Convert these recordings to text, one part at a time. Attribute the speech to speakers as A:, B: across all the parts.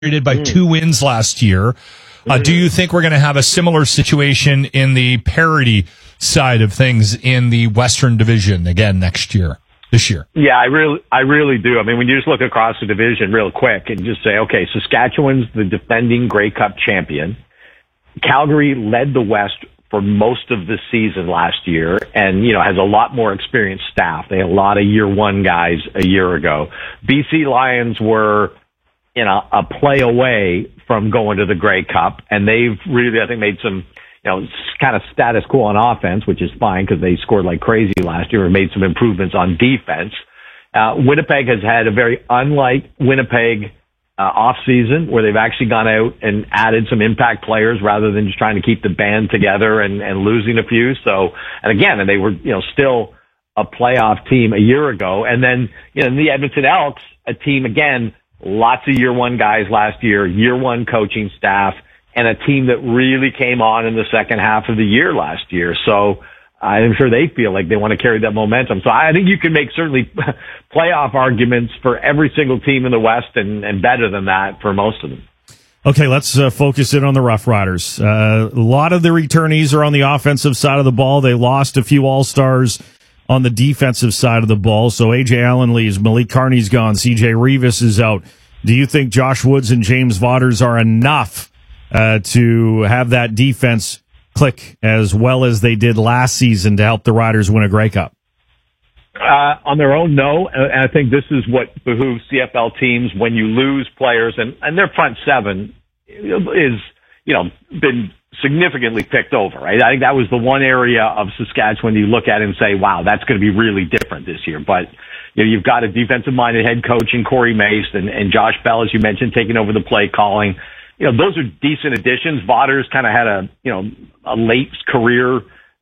A: by 2 wins last year. Do you think we're going to have a similar situation in the parity side of things in the Western Division again this year?
B: Yeah, I really do. I mean, when you just look across the division real quick and just say, okay, Saskatchewan's the defending Grey Cup champion. Calgary led the West for most of the season last year and, has a lot more experienced staff. They had a lot of year one guys a year ago. BC Lions were, a play away from going to the Grey Cup, and they've really, I think, made some, kind of status quo on offense, which is fine because they scored like crazy last year and made some improvements on defense. Winnipeg has had a very unlike Winnipeg off season where they've actually gone out and added some impact players rather than just trying to keep the band together and losing a few. So, and again, they were, still a playoff team a year ago. And then, the Edmonton Elks, a team, again, lots of year one guys last year, year one coaching staff, and a team that really came on in the second half of the year last year. So I'm sure they feel like they want to carry that momentum. So I think you can make certainly playoff arguments for every single team in the West and better than that for most of them.
C: Okay, let's focus in on the Rough Riders. A lot of the returnees are on the offensive side of the ball. They lost a few all-stars on the defensive side of the ball. So A.J. Allen leaves, Malik Carney's gone, C.J. Revis is out. Do you think Josh Woods and James Vaughters are enough to have that defense click as well as they did last season to help the Riders win a Grey Cup?
B: On their own, no. And I think this is what behooves CFL teams when you lose players, and their front seven is, been significantly picked over, right? I think that was the one area of Saskatchewan you look at and say, wow, that's going to be really different this year. But, you've got a defensive-minded head coach in Corey Mace and Josh Bell, as you mentioned, taking over the play calling. Those are decent additions. Vaughters kind of had a late career,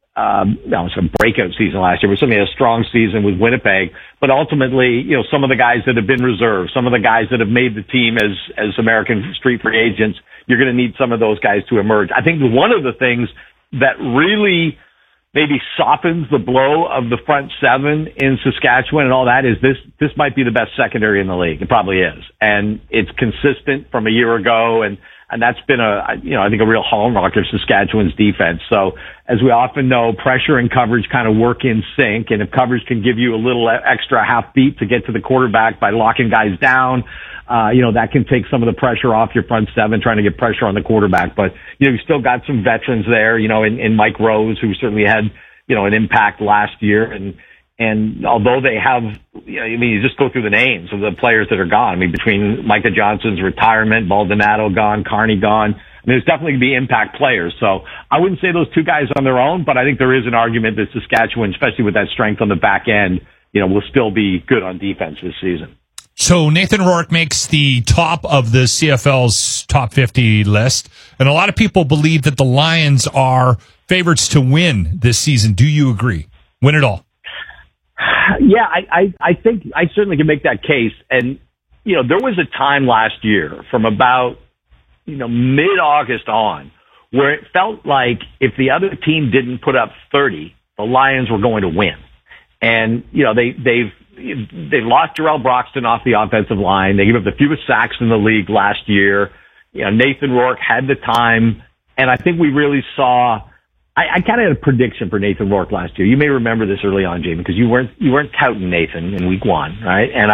B: some breakout season last year, but certainly a strong season with Winnipeg. But ultimately, some of the guys that have been reserved, some of the guys that have made the team as American street free agents, you're going to need some of those guys to emerge. I think one of the things that really maybe softens the blow of the front seven in Saskatchewan and all that is this might be the best secondary in the league. It probably is. And it's consistent from a year ago. And that's been I think a real hallmark of Saskatchewan's defense. So as we often know, pressure and coverage kind of work in sync. And if coverage can give you a little extra half beat to get to the quarterback by locking guys down, that can take some of the pressure off your front seven trying to get pressure on the quarterback. But, you've still got some veterans there, in Mike Rose, who certainly had, an impact last year. And although they have, you just go through the names of the players that are gone. Between Micah Johnson's retirement, Baldonado gone, Carney gone, there's definitely going to be impact players. So I wouldn't say those two guys on their own, but I think there is an argument that Saskatchewan, especially with that strength on the back end, will still be good on defense this season.
A: So Nathan Rourke makes the top of the CFL's top 50 list, and a lot of people believe that the Lions are favorites to win this season. Do you agree? Win it all?
B: Yeah, I think I certainly can make that case. And, there was a time last year from about, mid-August on where it felt like if the other team didn't put up 30, the Lions were going to win. And, they lost Jarrell Broxton off the offensive line. They gave up the fewest sacks in the league last year. Nathan Rourke had the time. And I think we really saw, I kind of had a prediction for Nathan Rourke last year. You may remember this early on, Jamie, because you weren't touting Nathan in week one, right? And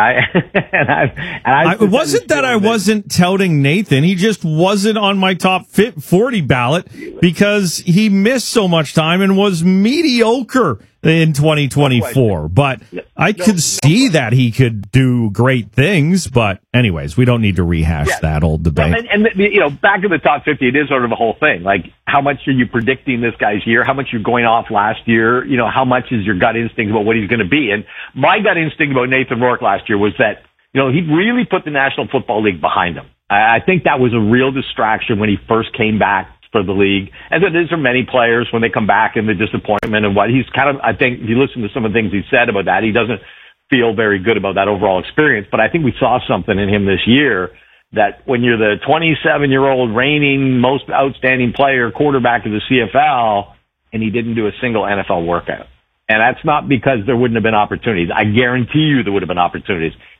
C: it wasn't that I wasn't touting Nathan. He just wasn't on my top 40 ballot because he missed so much time and was mediocre in 2024. But I could see that he could do great things. But anyways, we don't need to rehash that old debate.
B: Well, and back in the top 50, it is sort of a whole thing. Like, how much are you predicting this guy's year? How much you're going off last year? How much is your gut instinct about what he's going to be? And my gut instinct about Nathan Rourke last year was that, he really put the National Football League behind him. I think that was a real distraction when he first came back for the league. And there is for many players when they come back in the disappointment and what he's kind of, I think if you listen to some of the things he said about that, he doesn't feel very good about that overall experience. But I think we saw something in him this year that when you're the 27-year-old reigning most outstanding player quarterback of the CFL and he didn't do a single NFL workout. And that's not because there wouldn't have been opportunities. I guarantee you there would have been opportunities.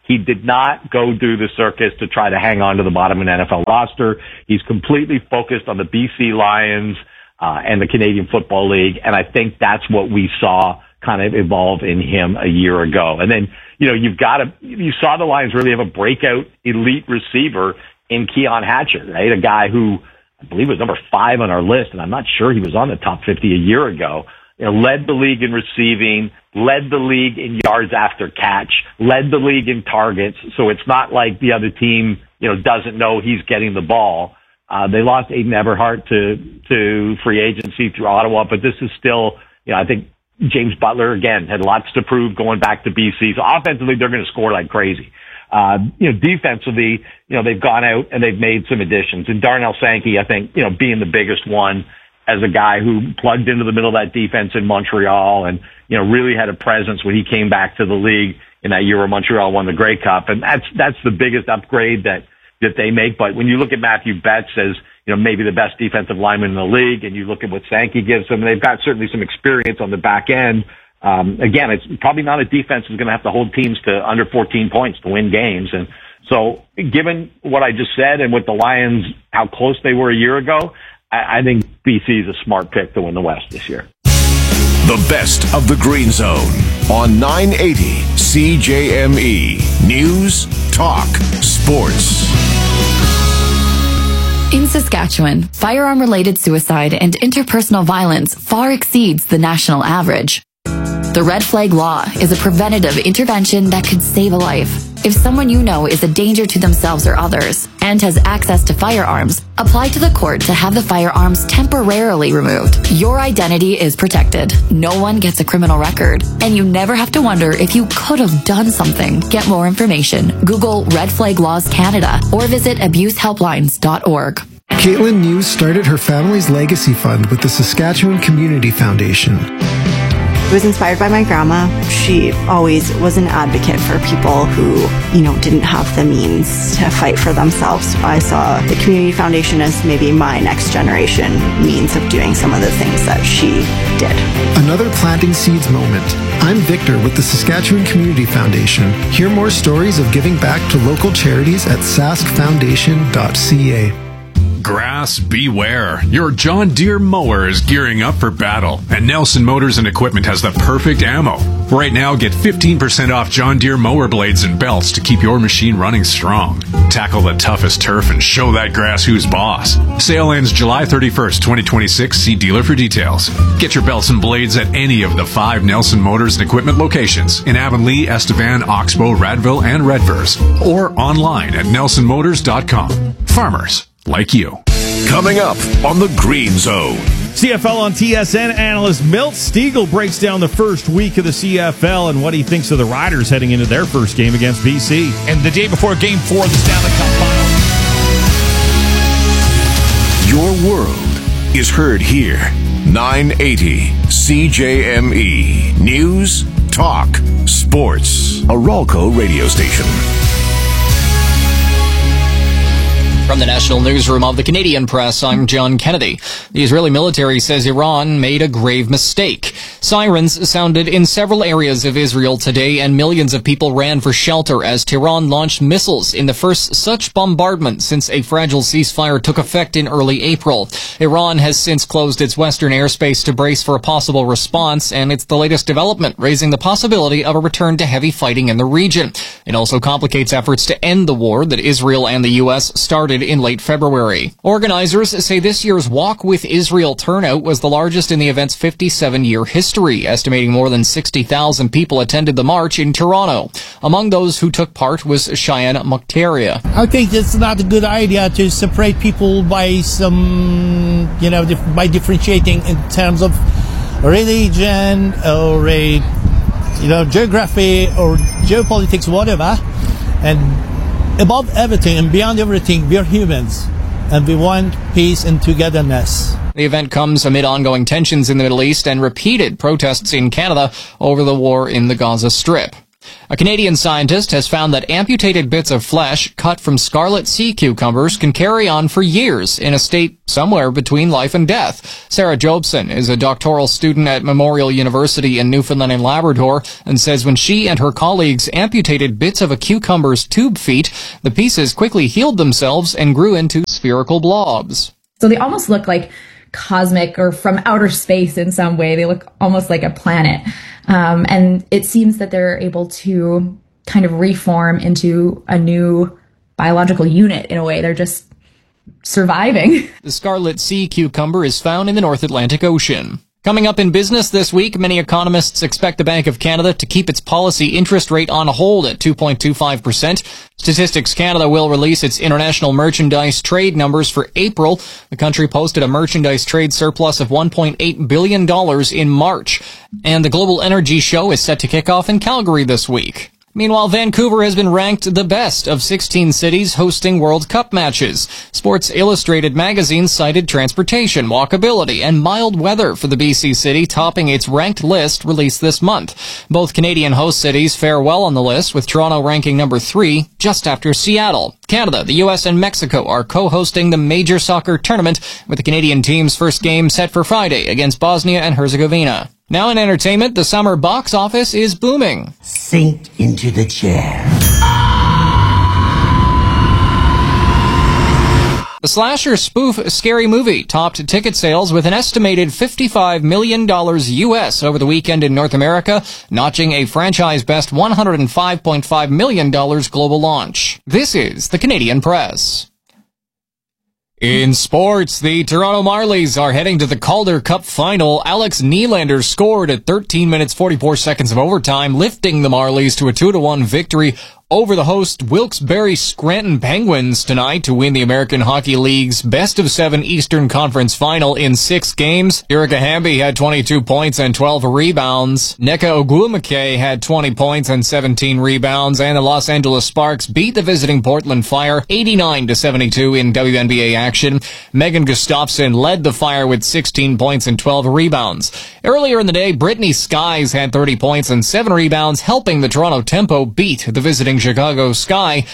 B: He did not go do the circus to try to hang on to the bottom of an NFL roster. He's completely focused on the BC Lions and the Canadian Football League, and I think that's what we saw kind of evolve in him a year ago. And then, you saw the Lions really have a breakout elite receiver in Keon Hatcher, right? A guy who I believe was number 5 on our list, and I'm not sure he was on the top 50 a year ago. Led the league in receiving, led the league in yards after catch, led the league in targets. So it's not like the other team, doesn't know he's getting the ball. They lost Aiden Everhart to free agency through Ottawa, but this is still, I think James Butler, again, had lots to prove going back to BC. So offensively, they're going to score like crazy. Defensively, they've gone out and they've made some additions. And Darnell Sankey, I think, being the biggest one, as a guy who plugged into the middle of that defense in Montreal and, really had a presence when he came back to the league in that year where Montreal won the Grey Cup. And that's the biggest upgrade that they make. But when you look at Matthew Betts as, maybe the best defensive lineman in the league, and you look at what Sankey gives them, they've got certainly some experience on the back end. Again, it's probably not a defense that's going to have to hold teams to under 14 points to win games. And so given what I just said and with the Lions, how close they were a year ago, I think BC is a smart pick to win the West this year.
D: The best of the Green Zone on 980 CJME. News, talk, sports.
E: In Saskatchewan, firearm-related suicide and interpersonal violence far exceeds the national average. The Red Flag Law is a preventative intervention that could save a life. If someone you know is a danger to themselves or others and has access to firearms, apply to the court to have the firearms temporarily removed. Your identity is protected. No one gets a criminal record, and you never have to wonder if you could have done something. Get more information. Google Red Flag Laws Canada or visit abusehelplines.org.
F: Caitlin News started her family's legacy fund with the Saskatchewan Community Foundation.
G: I was inspired by my grandma. She always was an advocate for people who, didn't have the means to fight for themselves. I saw the Community Foundation as maybe my next generation means of doing some of the things that she did.
F: Another planting seeds moment. I'm Victor with the Saskatchewan Community Foundation. Hear more stories of giving back to local charities at saskfoundation.ca.
H: Grass, beware. Your John Deere mower is gearing up for battle, and Nelson Motors and Equipment has the perfect ammo. Right now, get 15% off John Deere mower blades and belts to keep your machine running strong. Tackle the toughest turf and show that grass who's boss. Sale ends July 31st, 2026. See dealer for details. Get your belts and blades at any of the 5 Nelson Motors and Equipment locations in Avonlea, Estevan, Oxbow, Radville, and Redvers, or online at nelsonmotors.com. Farmers like you.
D: Coming up on the Green Zone.
C: CFL on TSN analyst Milt Stiegel breaks down the first week of the CFL and what he thinks of the Riders heading into their first game against BC.
A: And the day before Game 4 of the Stanley Cup Final.
D: Your world is heard here. 980 CJME. News, talk, sports. A Ralco radio station.
I: From the National Newsroom of the Canadian Press, I'm John Kennedy. The Israeli military says Iran made a grave mistake. Sirens sounded in several areas of Israel today, and millions of people ran for shelter as Tehran launched missiles in the first such bombardment since a fragile ceasefire took effect in early April. Iran has since closed its western airspace to brace for a possible response, and it's the latest development, raising the possibility of a return to heavy fighting in the region. It also complicates efforts to end the war that Israel and the U.S. started in late February. Organizers say this year's Walk with Israel turnout was the largest in the event's 57-year history, estimating more than 60,000 people attended the march in Toronto. Among those who took part was Cheyenne Mukhtaria.
J: I think it's not a good idea to separate people by some, by differentiating in terms of religion or geography or geopolitics, whatever. And above everything and beyond everything, we are humans, and we want peace and togetherness.
I: The event comes amid ongoing tensions in the Middle East and repeated protests in Canada over the war in the Gaza Strip. A Canadian scientist has found that amputated bits of flesh cut from scarlet sea cucumbers can carry on for years in a state somewhere between life and death. Sarah Jobson is a doctoral student at Memorial University in Newfoundland and Labrador and says when she and her colleagues amputated bits of a cucumber's tube feet, the pieces quickly healed themselves and grew into spherical blobs.
K: So they almost look like cosmic or from outer space in some way. They look almost like a planet. And it seems that they're able to kind of reform into a new biological unit in a way. They're just surviving.
I: The scarlet sea cucumber is found in the North Atlantic Ocean. Coming up in business this week, many economists expect the Bank of Canada to keep its policy interest rate on hold at 2.25%. Statistics Canada will release its international merchandise trade numbers for April. The country posted a merchandise trade surplus of $1.8 billion in March. And the Global Energy Show is set to kick off in Calgary this week. Meanwhile, Vancouver has been ranked the best of 16 cities hosting World Cup matches. Sports Illustrated magazine cited transportation, walkability, and mild weather for the BC city, topping its ranked list released this month. Both Canadian host cities fare well on the list, with Toronto ranking number 3, just after Seattle. Canada, the US, and Mexico are co-hosting the major soccer tournament, with the Canadian team's first game set for Friday against Bosnia and Herzegovina. Now in entertainment, the summer box office is booming.
L: Sink into the chair.
I: The slasher spoof Scary Movie topped ticket sales with an estimated $55 million US over the weekend in North America, notching a franchise best $105.5 million global launch. This is the Canadian Press. In sports, the Toronto Marlies are heading to the Calder Cup final. Alex Nylander scored at 13 minutes 44 seconds of overtime, lifting the Marlies to a 2-1 victory over the host Wilkes-Barre Scranton Penguins tonight to win the American Hockey League's best-of-7 Eastern Conference final in 6 games. Erica Hamby had 22 points and 12 rebounds. Nneka Ogwumike had 20 points and 17 rebounds, and the Los Angeles Sparks beat the visiting Portland Fire 89-72 in WNBA action. Megan Gustafson led the Fire with 16 points and 12 rebounds. Earlier in the day, Brittany Skies had 30 points and 7 rebounds, helping the Toronto Tempo beat the visiting Chicago Sky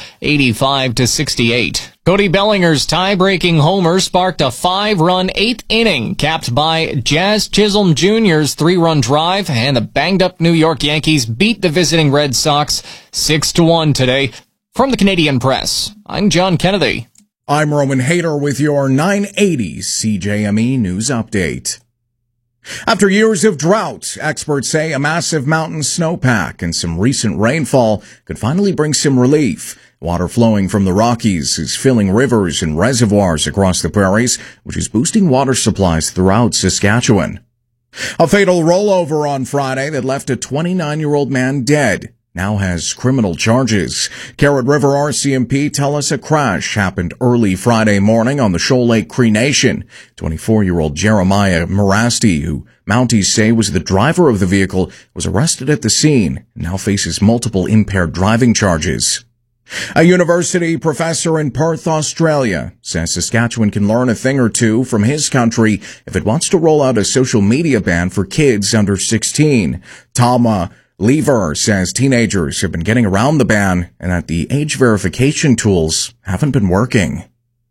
I: 85-68. Cody Bellinger's tie-breaking homer sparked a 5-run 8th inning, capped by Jazz Chisholm Jr.'s 3-run drive, and the banged-up New York Yankees beat the visiting Red Sox 6-1 today. From the Canadian Press, I'm John Kennedy.
M: I'm Roman Hayter with your 980 CJME News Update. After years of drought, experts say a massive mountain snowpack and some recent rainfall could finally bring some relief. Water flowing from the Rockies is filling rivers and reservoirs across the prairies, which is boosting water supplies throughout Saskatchewan. A fatal rollover on Friday that left a 29-year-old man dead now has criminal charges. Carrot River RCMP tell us a crash happened early Friday morning on the Shoal Lake Cree Nation. 24-year-old Jeremiah Morasti, who Mounties say was the driver of the vehicle, was arrested at the scene and now faces multiple impaired driving charges. A university professor in Perth, Australia, says Saskatchewan can learn a thing or two from his country if it wants to roll out a social media ban for kids under 16. Tama Lever says teenagers have been getting around the ban and that the age verification tools haven't been working.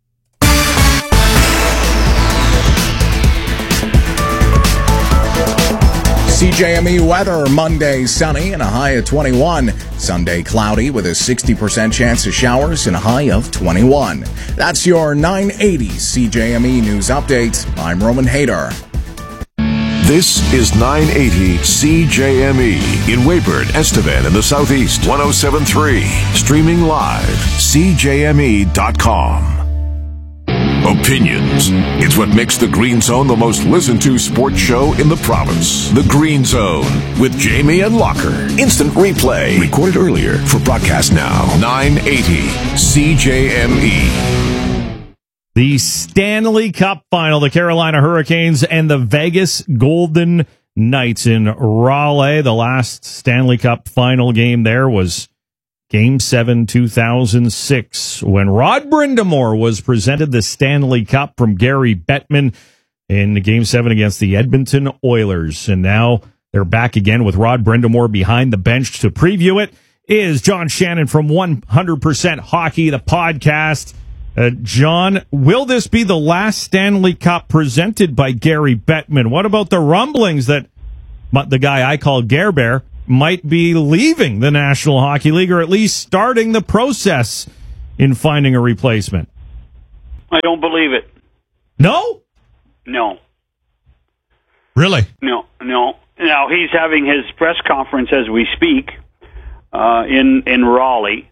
M: CJME weather, Monday sunny and a high of 21. Sunday cloudy with a 60% chance of showers and a high of 21. That's your 980 CJME News Update. I'm Roman Hayter.
D: This is 980 CJME in Weyburn, Estevan, in the Southeast. 107.3. Streaming live. CJME.com. Opinions. It's what makes The Green Zone the most listened to sports show in the province. The Green Zone with Jamie and Locker. Instant replay. Recorded earlier for broadcast now. 980 CJME.
C: The Stanley Cup final, the Carolina Hurricanes and the Vegas Golden Knights in Raleigh. The last Stanley Cup final game there was Game 7, 2006, when Rod Brindamore was presented the Stanley Cup from Gary Bettman in Game 7 against the Edmonton Oilers. And now They're back again with Rod Brindamore behind the bench to preview it. Is John Shannon from 100% Hockey, the podcast. John, will this be the last Stanley Cup presented by Gary Bettman? What about the rumblings that the guy I call Gare Bear might be leaving the National Hockey League, or at least starting the process in finding a replacement?
N: I don't believe it.
C: No?
N: No.
A: Really?
N: No. Now, he's having his press conference as we speak in Raleigh.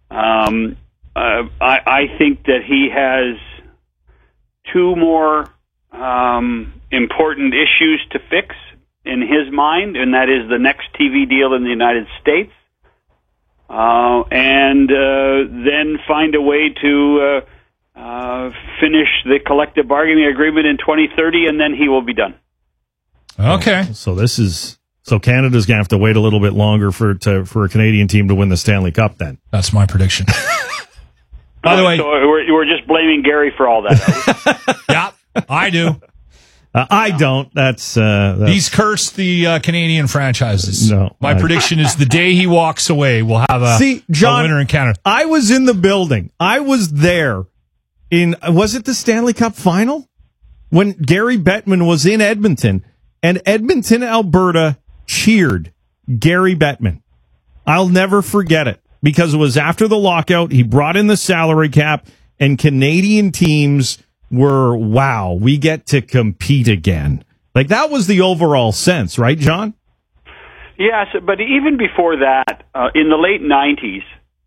N: I think that he has two more important issues to fix in his mind, and that is the next TV deal in the United States, and then find a way to finish the collective bargaining agreement in 2030, and then he will be done.
A: Okay.
C: So Canada's going to have to wait a little bit longer for a Canadian team to win the Stanley Cup then.
A: That's my prediction. By the way,
N: so we're just blaming Gary for all that.
A: Yeah, I do.
C: I don't. That's
A: he's cursed the Canadian franchises.
C: No,
A: my prediction is the day he walks away, we'll have a winner in Canada.
C: I was in the building. I was there was it the Stanley Cup final when Gary Bettman was in Edmonton, and Edmonton, Alberta cheered Gary Bettman. I'll never forget it because it was after the lockout. He brought in the salary cap, and Canadian teams were, wow, we get to compete again. Like, that was the overall sense, right, John?
N: Yes, but even before that, in the late 90s,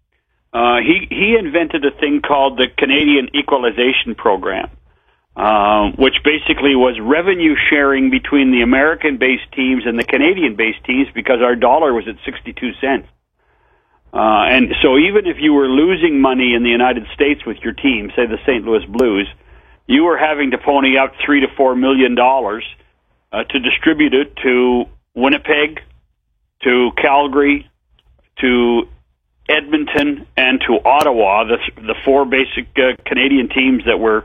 N: he invented a thing called the Canadian Equalization Program, which basically was revenue sharing between the American-based teams and the Canadian-based teams because our dollar was at 62 cents. And so even if you were losing money in the United States with your team, say the St. Louis Blues, you were having to pony out $3 to $4 million to distribute it to Winnipeg, to Calgary, to Edmonton, and to Ottawa, the four basic Canadian teams that were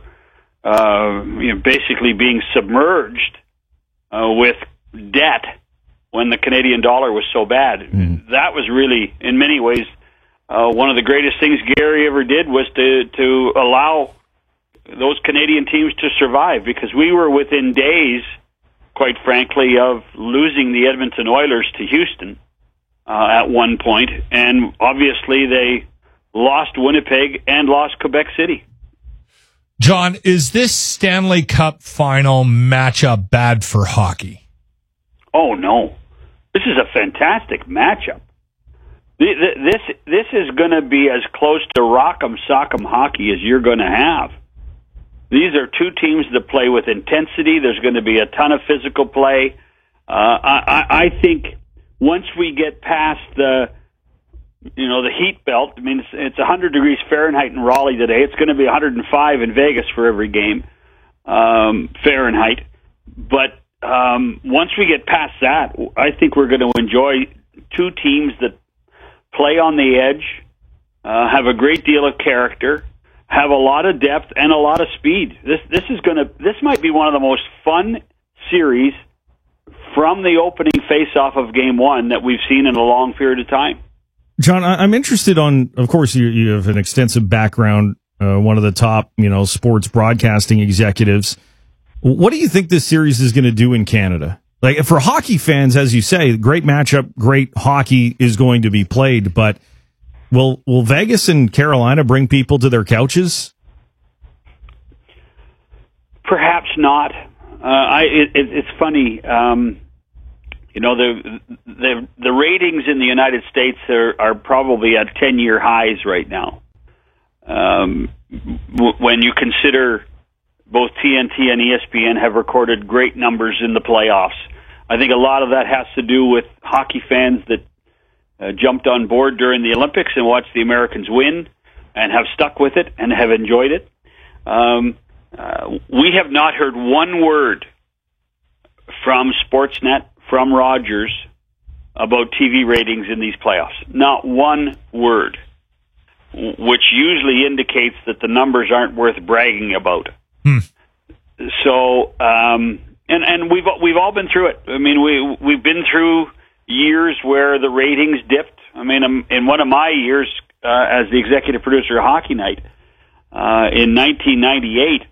N: basically being submerged with debt when the Canadian dollar was so bad. That was really, in many ways, one of the greatest things Gary ever did was to allow those Canadian teams to survive, because we were within days, quite frankly, of losing the Edmonton Oilers to Houston at one point, and obviously they lost Winnipeg and lost Quebec City.
A: John, is this Stanley Cup final matchup bad for hockey?
N: Oh, no. This is a fantastic matchup. This is going to be as close to rock'em sock'em hockey as you're going to have. These are two teams that play with intensity. There's going to be a ton of physical play. I think once we get past the heat belt, I mean, it's 100 degrees Fahrenheit in Raleigh today. It's going to be 105 in Vegas for every game, Fahrenheit. But once we get past that, I think we're going to enjoy two teams that play on the edge, have a great deal of character, have a lot of depth and a lot of speed. This might be one of the most fun series from the opening face-off of Game 1 that we've seen in a long period of time.
C: John, I'm interested of course, you have an extensive background, one of the top, sports broadcasting executives. What do you think this series is going to do in Canada? Like, for hockey fans, as you say, great matchup, great hockey is going to be played, but will Vegas and Carolina bring people to their couches?
N: Perhaps not. It's funny. The ratings in the United States are probably at 10-year highs right now. When you consider both TNT and ESPN have recorded great numbers in the playoffs, I think a lot of that has to do with hockey fans that jumped on board during the Olympics and watched the Americans win and have stuck with it and have enjoyed it. We have not heard one word from Sportsnet, from Rogers, about TV ratings in these playoffs. Not one word, which usually indicates that the numbers aren't worth bragging about. So, And we've all been through it. I mean, we've been through years where the ratings dipped. I mean, in one of my years as the executive producer of Hockey Night in 1998,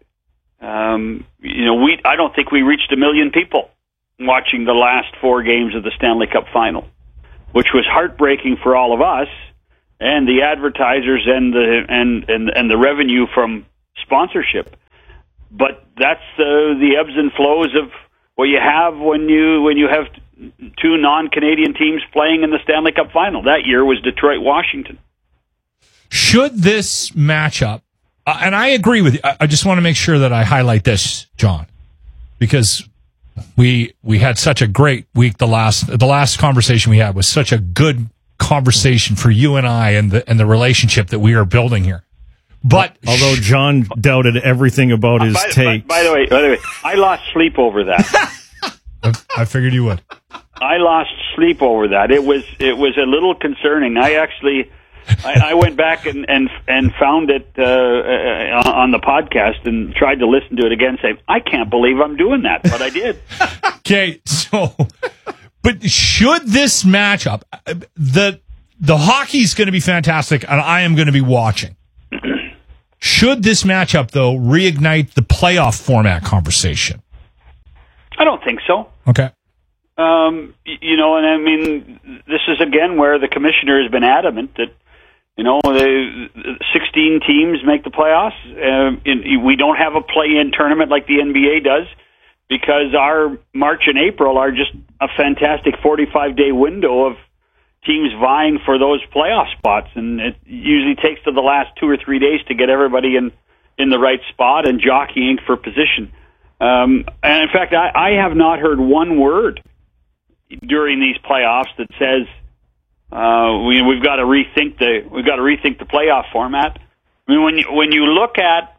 N: I don't think we reached 1 million people watching the last 4 games of the Stanley Cup Final, which was heartbreaking for all of us and the advertisers and the revenue from sponsorship. But that's the ebbs and flows of what you have when you have 2 non-Canadian teams playing in the Stanley Cup Final. That year was Detroit-Washington.
A: Should this matchup, and I agree with you, I just want to make sure that I highlight this, John, because we had such a great week. The last conversation we had was such a good conversation for you and I and the relationship that we are building here. But
C: although John doubted everything about his take.
N: By the way, I lost sleep over that.
A: I figured you would.
N: I lost sleep over that. It was a little concerning. I went back and found it on the podcast and tried to listen to it again, saying, I can't believe I'm doing that, but I did.
A: Okay, but should this matchup, the hockey's going to be fantastic, and I am going to be watching. Should this matchup, though, reignite the playoff format conversation?
N: I don't think so.
A: Okay.
N: And I mean, this is again where the commissioner has been adamant that, the 16 teams make the playoffs. We don't have a play-in tournament like the NBA does because our March and April are just a fantastic 45-day window of teams vying for those playoff spots, and it usually takes to the last 2 or 3 days to get everybody in the right spot and jockeying for position. And in fact, I have not heard one word during these playoffs that says we've got to rethink the playoff format. I mean, when you look at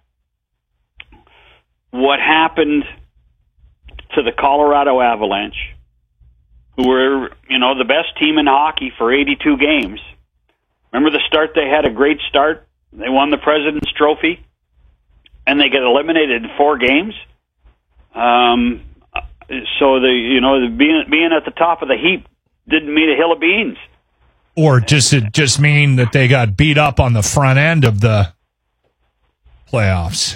N: what happened to the Colorado Avalanche, who were, the best team in hockey for 82 games. Remember the start? They had a great start. They won the President's Trophy, and they get eliminated in 4 games. So being at the top of the heap didn't mean a hill of beans.
A: Or just mean that they got beat up on the front end of the playoffs.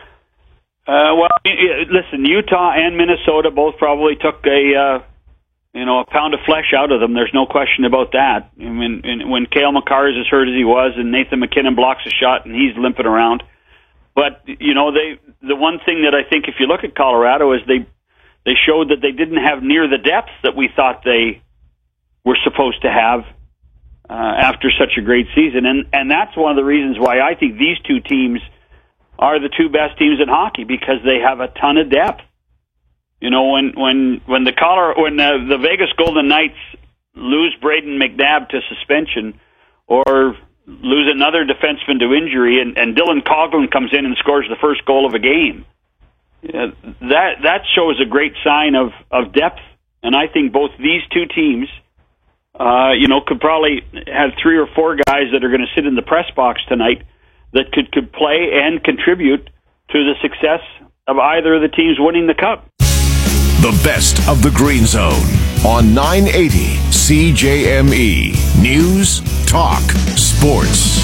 N: Listen, Utah and Minnesota both probably took a pound of flesh out of them. There's no question about that. I mean, when Cale Makar is as hurt as he was, and Nathan McKinnon blocks a shot and he's limping around. But the one thing that I think, if you look at Colorado, is they showed that they didn't have near the depth that we thought they were supposed to have after such a great season, and that's one of the reasons why I think these 2 teams are the 2 best teams in hockey, because they have a ton of depth. When the Vegas Golden Knights lose Braden McNabb to suspension, or lose another defenseman to injury, and Dylan Coghlan comes in and scores the first goal of a game, that shows a great sign of depth. And I think both these 2 teams, could probably have 3 or 4 guys that are going to sit in the press box tonight that could play and contribute to the success of either of the teams winning the Cup.
D: The best of the Green Zone on 980 CJME. News, talk, sports.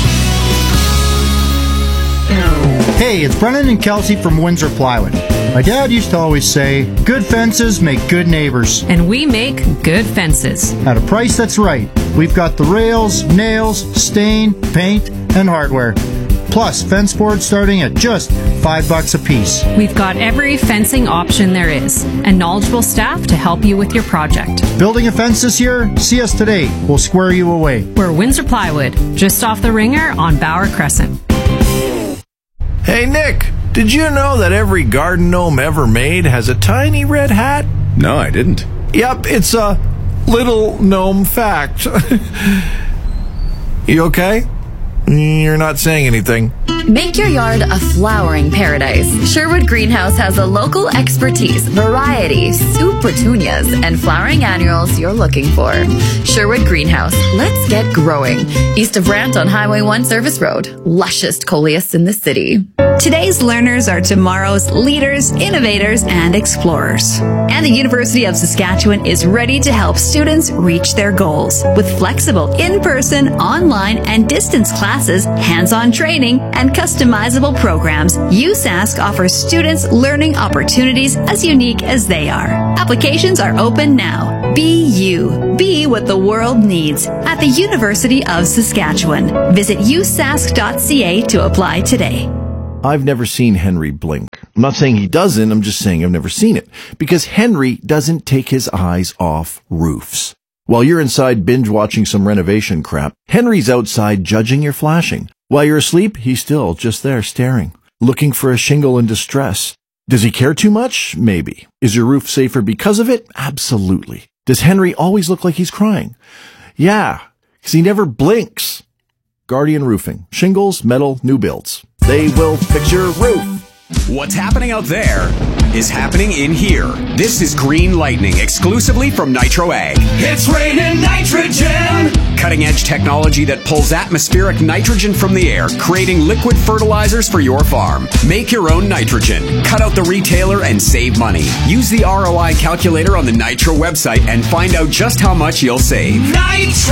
O: Hey, it's Brennan and Kelsey from Windsor Plywood. My dad used to always say, good fences make good neighbors.
P: And we make good fences.
O: At a price that's right. We've got the rails, nails, stain, paint, and hardware. Plus, fence boards starting at just $5 a piece.
P: We've got every fencing option there is, and knowledgeable staff to help you with your project.
O: Building a fence this year? See us today. We'll square you away.
P: We're Windsor Plywood, just off the Ringer on Bauer Crescent.
Q: Hey, Nick, did you know that every garden gnome ever made has a tiny red hat?
R: No, I didn't.
Q: Yep, it's a little gnome fact. You okay? You're not saying anything.
E: Make your yard a flowering paradise. Sherwood Greenhouse has a local expertise, variety, super petunias, and flowering annuals you're looking for. Sherwood Greenhouse, let's get growing. East of Brant on Highway 1 Service Road. Lushest coleus in the city.
R: Today's learners are tomorrow's leaders, innovators, and explorers. And the University of Saskatchewan is ready to help students reach their goals with flexible in-person, online, and distance classes, hands-on training, and customizable programs. USask offers students learning opportunities as unique as they are. Applications are open now. Be you. Be what the world needs at the University of Saskatchewan. Visit usask.ca to apply today.
Q: I've never seen Henry blink. I'm not saying he doesn't, I'm just saying I've never seen it. Because Henry doesn't take his eyes off roofs. While you're inside binge-watching some renovation crap, Henry's outside judging your flashing. While you're asleep, he's still just there staring, looking for a shingle in distress. Does he care too much? Maybe. Is your roof safer because of it? Absolutely. Does Henry always look like he's crying? Yeah, because he never blinks. Guardian Roofing. Shingles, metal, new builds. They will fix your roof.
S: What's happening out there is happening in here. This is Green Lightning, exclusively from Nitro Ag.
T: It's raining nitrogen!
S: Cutting edge technology that pulls atmospheric nitrogen from the air, creating liquid fertilizers for your farm. Make your own nitrogen. Cut out the retailer and save money. Use the ROI calculator on the Nitro website and find out just how much you'll save.
T: Nitro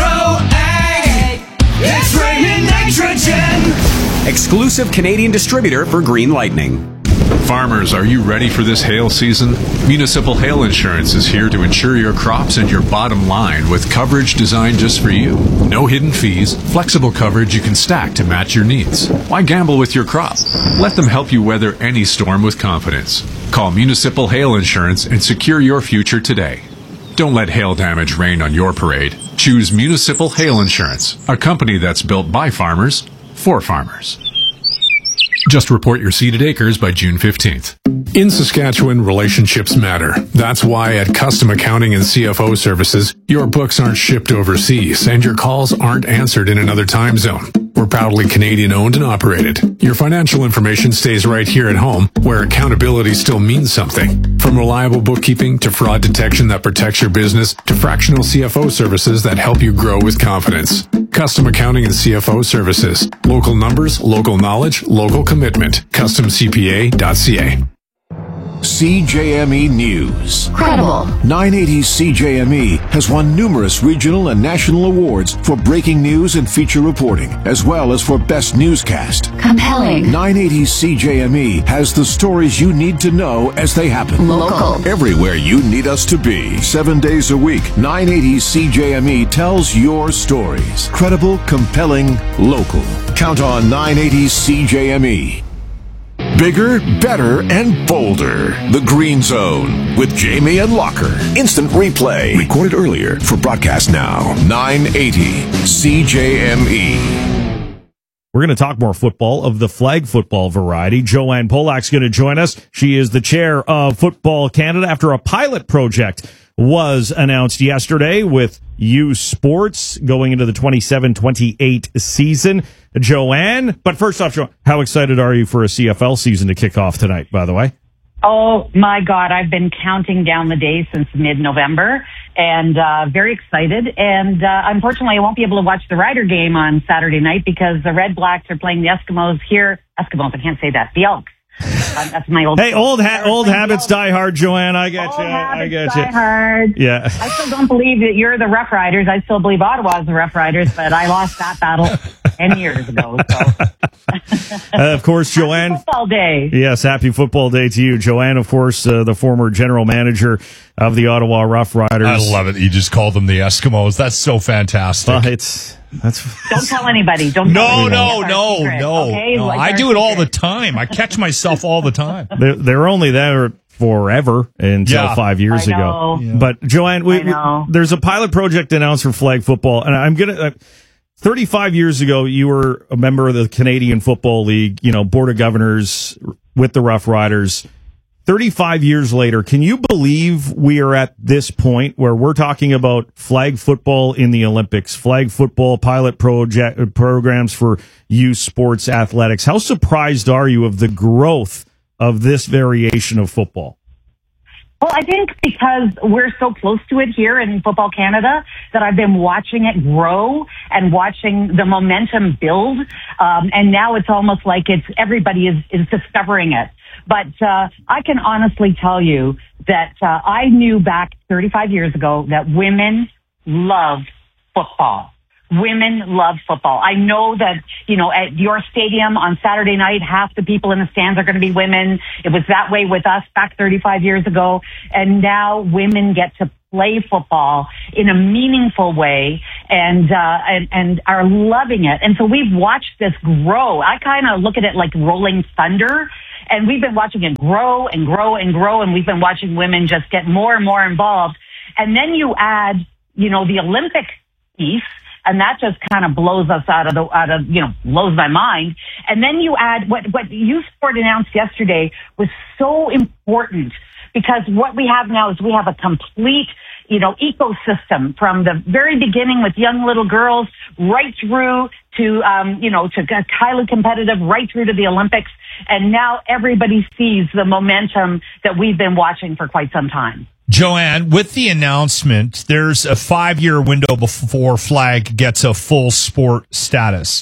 T: Ag! It's raining nitrogen!
S: Exclusive Canadian distributor for Green Lightning.
H: Farmers, are you ready for this hail season? Municipal Hail Insurance is here to insure your crops and your bottom line with coverage designed just for you. No hidden fees, flexible coverage you can stack to match your needs. Why gamble with your crop? Let them help you weather any storm with confidence. Call Municipal Hail Insurance and secure your future today. Don't let hail damage rain on your parade. Choose Municipal Hail Insurance, a company that's built by farmers for farmers. Just report your seeded acres by June 15th.
U: In Saskatchewan, relationships matter. That's why at Custom Accounting and CFO Services, your books aren't shipped overseas and your calls aren't answered in another time zone. We're proudly Canadian owned and operated. Your financial information stays right here at home, where accountability still means something. From reliable bookkeeping to fraud detection that protects your business to fractional CFO services that help you grow with confidence. Custom Accounting and CFO Services. Local numbers, local knowledge, local commitment. CustomCPA.ca.
D: CJME News.
E: Credible.
D: 980 CJME has won numerous regional and national awards for breaking news and feature reporting, as well as for best newscast.
E: Compelling.
D: 980 CJME has the stories you need to know as they happen.
E: Local.
D: Everywhere you need us to be. 7 days a week, 980 CJME tells your stories. Credible, compelling, local. Count on 980 CJME. Bigger, better, and bolder. The Green Zone with Jamie and Locker. Instant replay. Recorded earlier for broadcast now. 980 CJME.
C: We're going to talk more football of the flag football variety. Joanne Polak's going to join us. She is the chair of Football Canada after a pilot project was announced yesterday with U Sports going into the 27-28 season. Joanne, but first off, how excited are you for a CFL season to kick off tonight, by the way?
V: Oh, my God. I've been counting down the days since mid-November and very excited. And unfortunately, I won't be able to watch the Rider game on Saturday night because the Red Blacks are playing the Eskimos here. Eskimos, I can't say that. The Elks. That's my old.
C: Hey, old habits die hard, Joanne. I get you. I get you.
V: Die hard.
C: Yeah.
V: I still don't believe that you're the Rough Riders. I still believe Ottawa's the Rough Riders, but I lost that battle 10 years ago. So.
C: Of course, Joanne.
V: Happy Football Day.
C: Yes, happy Football Day to you, Joanne. Of course, the former general manager of the Ottawa Rough Riders.
A: I love it that you just called them the Eskimos. That's so fantastic.
V: Don't tell anybody. Don't.
A: No.
V: Okay?
A: No. I do it all the time. I catch myself all the time.
C: They're only there forever until 5 years ago.
V: Yeah.
C: But Joanne, there's a pilot project announced for flag football, and I'm gonna. 35 years ago, you were a member of the Canadian Football League, Board of Governors with the Rough Riders. 35 years later, can you believe we are at this point where we're talking about flag football in the Olympics, flag football pilot programs for youth sports athletics? How surprised are you of the growth of this variation of football?
V: Well, I think because we're so close to it here in Football Canada that I've been watching it grow and watching the momentum build. And now it's almost like everybody is discovering it. But I can honestly tell you that I knew back 35 years ago that women love football. Women love football. I know that, at your stadium on Saturday night, half the people in the stands are going to be women. It was that way with us back 35 years ago. And now women get to play football in a meaningful way and are loving it. And so we've watched this grow. I kind of look at it like rolling thunder. And we've been watching it grow and grow and grow. And we've been watching women just get more and more involved. And then you add, the Olympic piece. And that just kind of blows us blows my mind. And then you add what Youth Sport announced yesterday was so important because what we have now is we have a complete, ecosystem from the very beginning with young little girls right through to highly competitive, right through to the Olympics. And now everybody sees the momentum that we've been watching for quite some time.
A: Joanne, with the announcement, there's a 5-year window before flag gets a full sport status.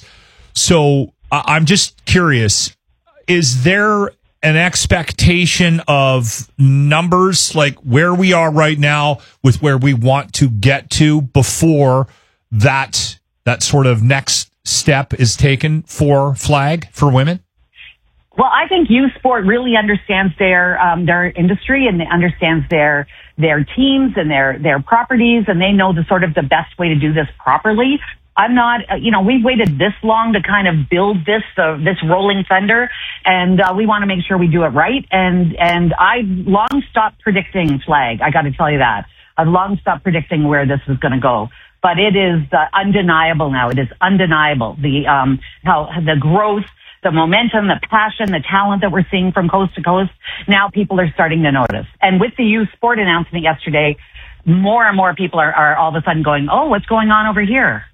A: So I'm just curious, is there an expectation of numbers like where we are right now with where we want to get to before that sort of next step is taken for flag for women?
V: Well, I think youth sport really understands their industry and understands their teams and their properties, and they know the best way to do this properly. I'm not, we've waited this long to kind of build this rolling thunder, and we want to make sure we do it right. And I've long stopped predicting flag. I got to tell you that. I've long stopped predicting where this is going to go. But it is undeniable now. It is undeniable how the growth, the momentum, the passion, the talent that we're seeing from coast to coast. Now people are starting to notice. And with the youth sport announcement yesterday, more and more people are all of a sudden going, oh, what's going on over here?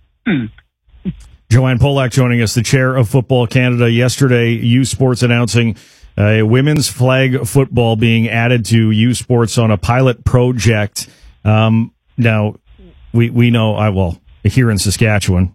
C: Joanne Polak joining us, the chair of Football Canada. Yesterday, youth sports announcing women's flag football being added to youth sports on a pilot project. Now, we know, here in Saskatchewan,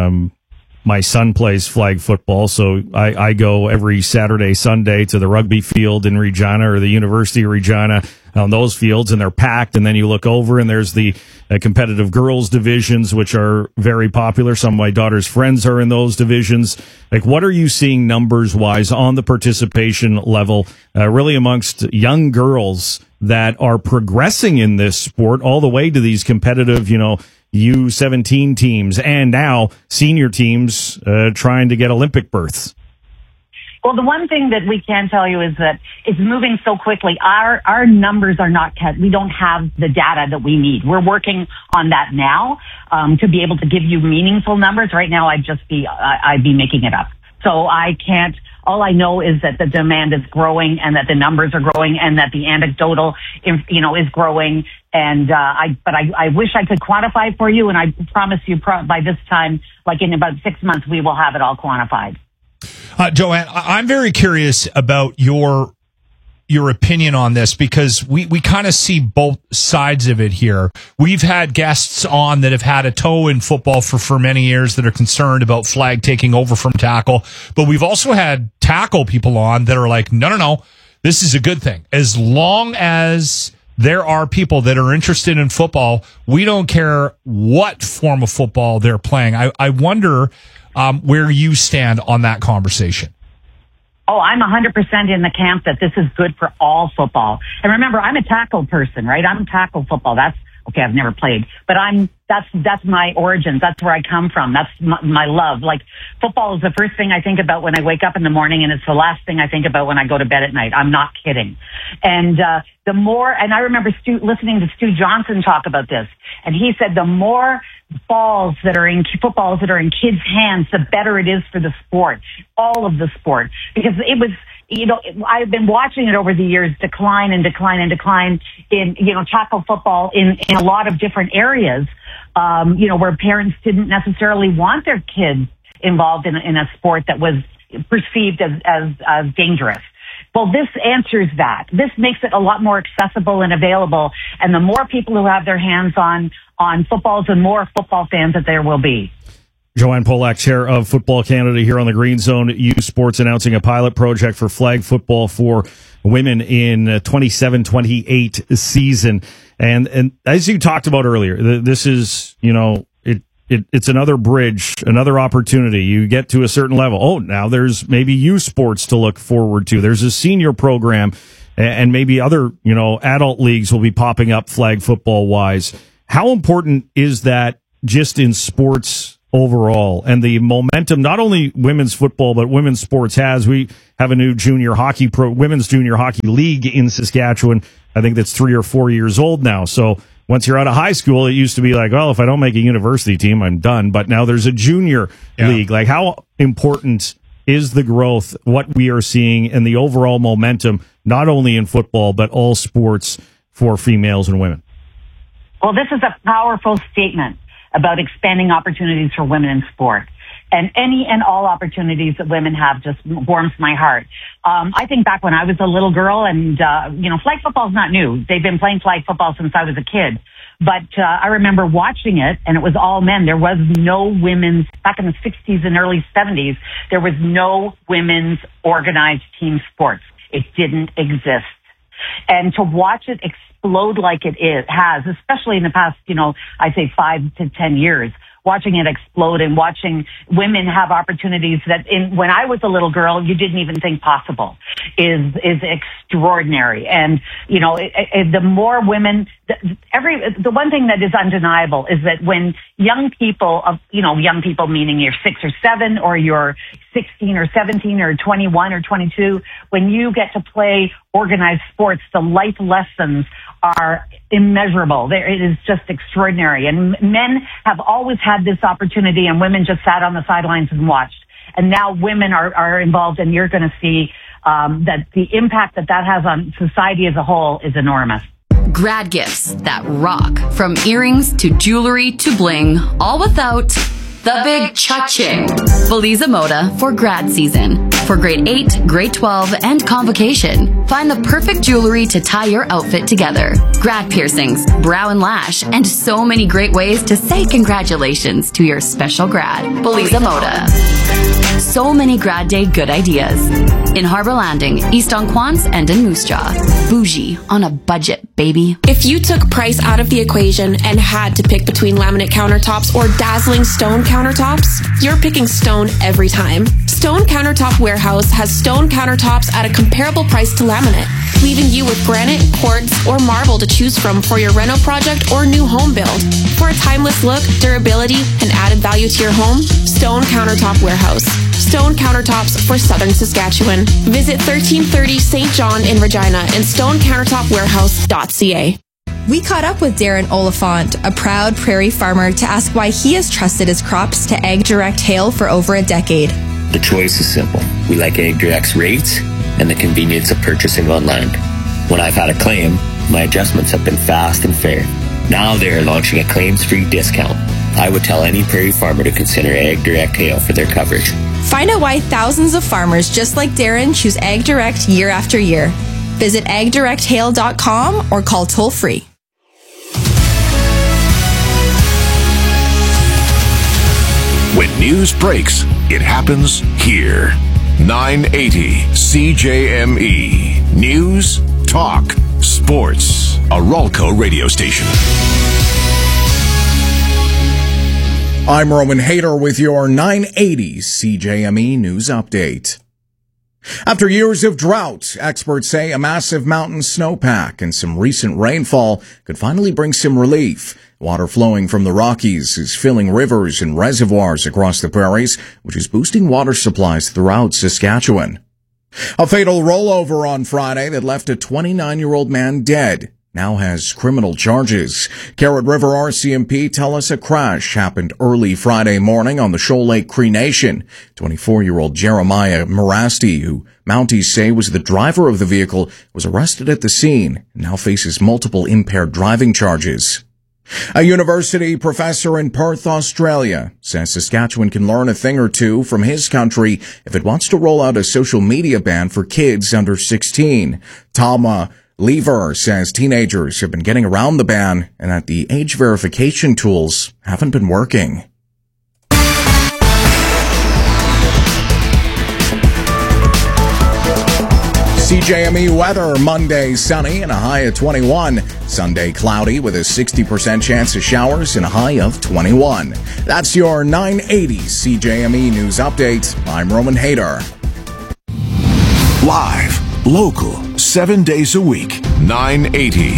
C: my son plays flag football, so I go every Saturday, Sunday to the rugby field in Regina or the University of Regina on those fields, and they're packed. And then you look over, and there's the competitive girls divisions, which are very popular. Some of my daughter's friends are in those divisions. Like, what are you seeing numbers-wise on the participation level, really amongst young girls that are progressing in this sport all the way to these competitive, U17 teams and now senior teams trying to get Olympic berths?
V: Well, the one thing that we can tell you is that it's moving so quickly. Our numbers are not kept. We don't have the data that we need. We're working on that now to be able to give you meaningful numbers. Right now, I'd be making it up. So I can't. All I know is that the demand is growing and that the numbers are growing and that the anecdotal, is growing. And I wish I could quantify for you. And I promise you by this time, like in about 6 months, we will have it all quantified.
A: Joanne, I'm very curious about your opinion on this because we kind of see both sides of it here. We've had guests on that have had a toe in football for many years that are concerned about flag taking over from tackle. But we've also had tackle people on that are like, no, this is a good thing. As long as there are people that are interested in football, we don't care what form of football they're playing. I wonder where you stand on that conversation.
V: Oh, I'm 100% in the camp that this is good for all football. And remember, I'm a tackle person, right? I'm tackle football. That's okay. I've never played, but that's my origins. That's where I come from. That's my love. Like, football is the first thing I think about when I wake up in the morning, and it's the last thing I think about when I go to bed at night. I'm not kidding. And and I remember listening to Stu Johnson talk about this, and he said the more footballs that are in kids' hands, the better it is for the sport, all of the sport, because I've been watching it over the years decline in, tackle football in a lot of different areas, where parents didn't necessarily want their kids involved in a sport that was perceived as dangerous. Well, this answers that. This makes it a lot more accessible and available. And the more people who have their hands on footballs, the more football fans that there will be.
C: Joanne Polak, chair of Football Canada here on the Green Zone U Sports, announcing a pilot project for flag football for women in 27-28 season. And as you talked about earlier, this is, it's another bridge, another opportunity. You get to a certain level. Oh, now there's maybe youth sports to look forward to. There's a senior program and maybe other, adult leagues will be popping up flag football wise. How important is that just in sports overall and the momentum, not only women's football, but women's sports has? We have a new women's junior hockey league in Saskatchewan. I think that's 3 or 4 years old now. So once you're out of high school, it used to be like, well, if I don't make a university team, I'm done. But now there's a junior league. Like, how important is the growth, what we are seeing, and the overall momentum, not only in football, but all sports for females and women?
V: Well, this is a powerful statement about expanding opportunities for women in sport. And any and all opportunities that women have just warms my heart. I think back when I was a little girl and, flag football is not new. They've been playing flag football since I was a kid. But I remember watching it, and it was all men. There was no women's, back in the 60s and early 70s, there was no women's organized team sports. It didn't exist. And to watch it explode like it has, especially in the past, I'd say 5 to 10 years, watching it explode and watching women have opportunities that when I was a little girl, you didn't even think possible is extraordinary. And, the more women, the one thing that is undeniable is that when young people meaning you're 6 or 7 or you're 16 or 17 or 21 or 22, when you get to play organized sports, the life lessons are immeasurable. It is just extraordinary. And men have always had this opportunity, and women just sat on the sidelines and watched. And now women are involved, and you're going to see that the impact that has on society as a whole is enormous.
E: Grad gifts that rock, from earrings to jewelry to bling, all without the big cha-ching. Belize Moda for grad season. For grade 8, grade 12, and convocation. Find the perfect jewelry to tie your outfit together. Grad piercings, brow and lash, and so many great ways to say congratulations to your special grad. Belize Moda. So many grad day good ideas. In Harbor Landing, East on Quants, and in Moose Jaw. Bougie on a budget, baby.
B: If you took price out of the equation and had to pick between laminate countertops or dazzling stone countertops, you're picking stone every time. Stone Countertop Warehouse has stone countertops at a comparable price to laminate, leaving you with granite, quartz, or marble to choose from for your reno project or new home build. For a timeless look, durability, and added value to your home, Stone Countertop Warehouse. Stone countertops for Southern Saskatchewan. Visit 1330 St. John in Regina and stonecountertopwarehouse.ca.
G: We caught up with Darren Oliphant, a proud prairie farmer, to ask why he has trusted his crops to Ag Direct Hail for over a decade.
W: The choice is simple. We like Ag Direct's rates and the convenience of purchasing on land. When I've had a claim, my adjustments have been fast and fair. Now they're launching a claims-free discount. I would tell any prairie farmer to consider Ag Direct Hail for their coverage.
G: Find out why thousands of farmers just like Darren choose Ag Direct year after year. Visit agdirecthail.com or call toll-free.
D: When news breaks, it happens here. 980 CJME. News, talk, sports. A Ralco radio station.
M: I'm Roman Hader with your 980 CJME News Update. After years of drought, experts say a massive mountain snowpack and some recent rainfall could finally bring some relief. Water flowing from the Rockies is filling rivers and reservoirs across the prairies, which is boosting water supplies throughout Saskatchewan. A fatal rollover on Friday that left a 29-year-old man dead. now has criminal charges. Carrot River RCMP tell us a crash happened early Friday morning on the Shoal Lake Cree Nation. 24-year-old Jeremiah Morasti, who Mounties say was the driver of the vehicle, was arrested at the scene and now faces multiple impaired driving charges. A university professor in Perth, Australia, says Saskatchewan can learn a thing or two from his country if it wants to roll out a social media ban for kids under 16. Tama Lever says teenagers have been getting around the ban and that the age verification tools haven't been working. CJME weather, Monday sunny and a high of 21. Sunday cloudy with a 60% chance of showers and a high of 21. That's your 980 CJME News Update. I'm Roman Hader.
D: Live, local, 7 days a week, 980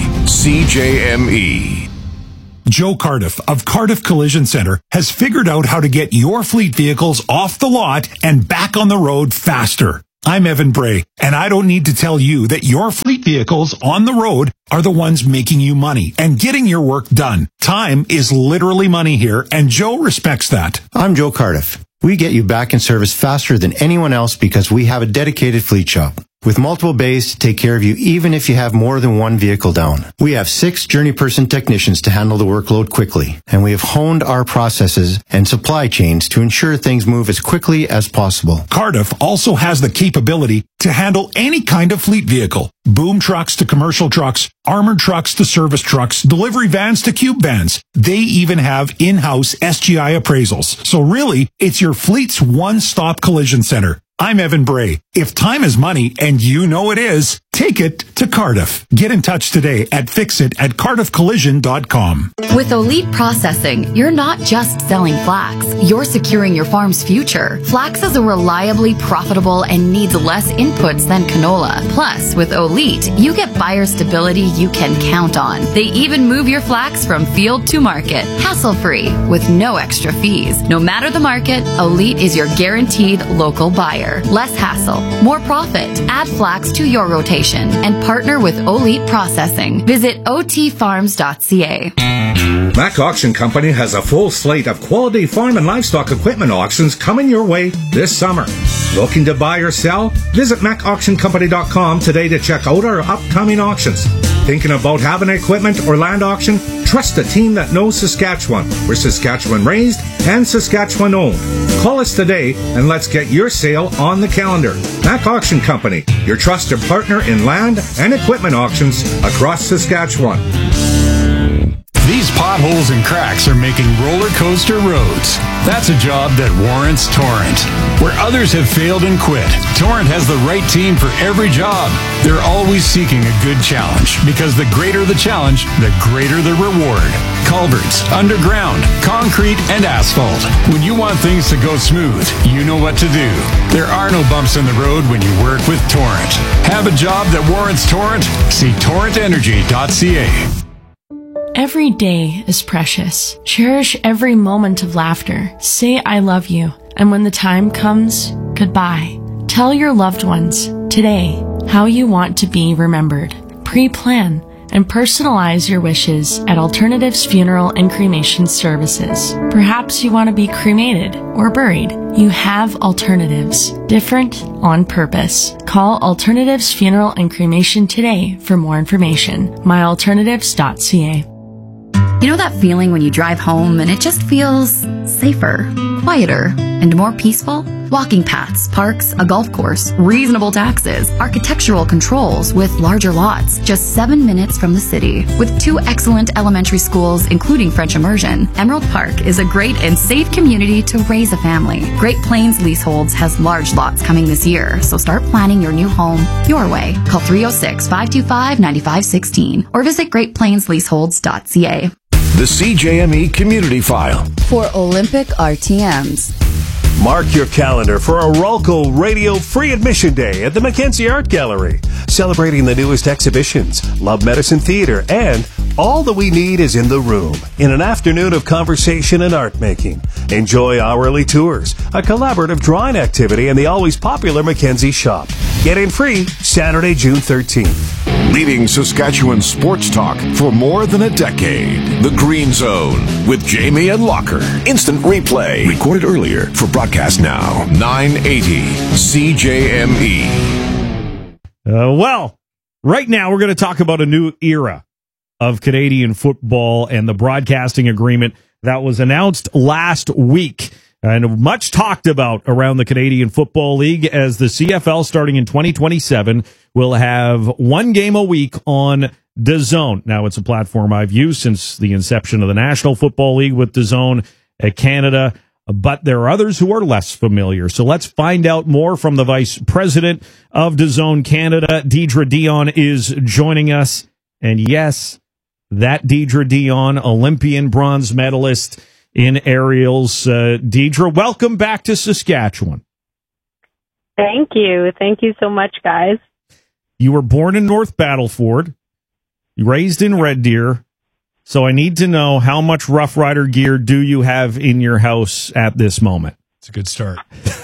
D: CJME.
F: Joe Cardiff of Cardiff Collision Center has figured out how to get your fleet vehicles off the lot and back on the road faster. I'm Evan Bray, and I don't need to tell you that your fleet vehicles on the road are the ones making you money and getting your work done. Time is literally money here, and Joe respects that.
J: I'm Joe Cardiff. We get you back in service faster than anyone else because we have a dedicated fleet shop with multiple bays to take care of you even if you have more than one vehicle down. We have 6 journey person technicians to handle the workload quickly, and we have honed our processes and supply chains to ensure things move as quickly as possible.
F: Cardiff also has the capability to handle any kind of fleet vehicle. Boom trucks to commercial trucks, armored trucks to service trucks, delivery vans to cube vans. They even have in-house SGI appraisals. So really, it's your fleet's one-stop collision center. I'm Evan Bray. If time is money, and you know it is, take it to Cardiff. Get in touch today at fixit@cardiffcollision.com.
E: With Elite Processing, you're not just selling flax, you're securing your farm's future. Flax is a reliably profitable and needs less inputs than canola. Plus, with Elite, you get buyer stability you can count on. They even move your flax from field to market, hassle-free, with no extra fees. No matter the market, Elite is your guaranteed local buyer. Less hassle, more profit. Add flax to your rotation and partner with Elite Processing. Visit otfarms.ca.
K: Mac Auction Company has a full slate of quality farm and livestock equipment auctions coming your way this summer. Looking to buy or sell? Visit MacAuctionCompany.com today to check out our upcoming auctions. Thinking about having an equipment or land auction? Trust a team that knows Saskatchewan. We're Saskatchewan raised and Saskatchewan owned. Call us today and let's get your sale on the calendar. Mac Auction Company, your trusted partner in land and equipment auctions across Saskatchewan.
F: These potholes and cracks are making roller coaster roads. That's a job that warrants Torrent. Where others have failed and quit, Torrent has the right team for every job. They're always seeking a good challenge because the greater the challenge, the greater the reward. Culverts, underground, concrete, and asphalt. When you want things to go smooth, you know what to do. There are no bumps in the road when you work with Torrent. Have a job that warrants Torrent? See torrentenergy.ca.
X: Every day is precious. Cherish every moment of laughter. Say I love you. And when the time comes, goodbye. Tell your loved ones today how you want to be remembered. Pre-plan and personalize your wishes at Alternatives Funeral and Cremation Services. Perhaps you want to be cremated or buried. You have alternatives. Different on purpose. Call Alternatives Funeral and Cremation today for more information. myalternatives.ca.
E: You know that feeling when you drive home and it just feels safer, quieter, and more peaceful? Walking paths, parks, a golf course, reasonable taxes, architectural controls with larger lots, just 7 minutes from the city. With 2 excellent elementary schools, including French immersion, Emerald Park is a great and safe community to raise a family. Great Plains Leaseholds has large lots coming this year, so start planning your new home your way. Call 306-525-9516 or visit greatplainsleaseholds.ca.
D: The CJME Community File.
Y: For Olympic RTMs.
Z: Mark your calendar for a Rolco Radio Free Admission Day at the Mackenzie Art Gallery, celebrating the newest exhibitions, Love Medicine Theater, and All That We Need Is in the Room, in an afternoon of conversation and art making. Enjoy hourly tours, a collaborative drawing activity, and the always popular Mackenzie Shop. Get in free Saturday, June 13th.
D: leading Saskatchewan sports talk for more than a decade. The Green Zone with Jamie and Locker. Instant replay. Recorded earlier for broadcast now. 980 CJME.
C: Well, right now we're going to talk about a new era of Canadian football and the broadcasting agreement that was announced last week and much talked about around the Canadian Football League, as the CFL starting in 2027 will have one game a week on DAZN. Now, it's a platform I've used since the inception of the National Football League with DAZN Canada, but there are others who are less familiar. So let's find out more from the Vice President of DAZN Canada. Deidre Dion is joining us. And yes, that Deidre Dion, Olympian bronze medalist in aerials. Deidre, welcome back to Saskatchewan.
I: Thank you. Thank you so much, guys.
C: You were born in North Battleford, raised in Red Deer, so I need to know, how much Rough Rider gear do you have in your house at this moment?
A: It's a good start.